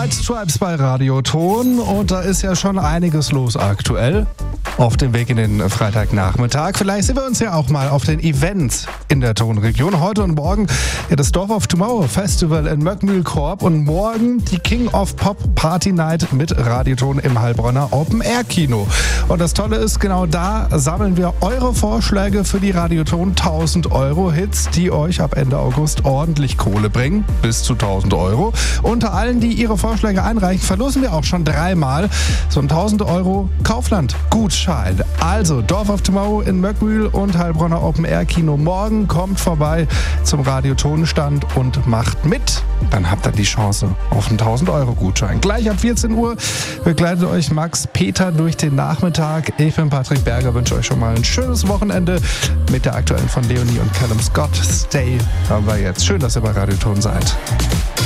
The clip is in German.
White Stripes bei Radioton und da ist ja schon einiges los aktuell. Auf dem Weg in den Freitagnachmittag. Vielleicht sehen wir uns ja auch mal auf den Events in der Tonregion. Heute und morgen das Dorf of Tomorrow Festival in Möckmühlkorb und morgen die King of Pop Party Night mit Radioton im Heilbronner Open Air Kino. Und das Tolle ist, genau da sammeln wir eure Vorschläge für die Radioton 1000 Euro Hits, die euch ab Ende August ordentlich Kohle bringen. Bis zu 1000 Euro. Unter allen, die ihre Vorschläge einreichen, verlosen wir auch schon 3-mal so ein 1000 Euro Kaufland-Gutschein. Also Dorf of Tomorrow in Möckmühl und Heilbronner Open Air Kino morgen. Kommt vorbei zum Radiotonstand und macht mit. Dann habt ihr die Chance auf einen 1000 Euro Gutschein. Gleich ab 14 Uhr begleitet euch Max Peter durch den Nachmittag. Ich bin Patrick Berger, wünsche euch schon mal ein schönes Wochenende mit der aktuellen von Leonie und Callum Scott. Stay haben wir jetzt. Schön, dass ihr bei Radioton seid.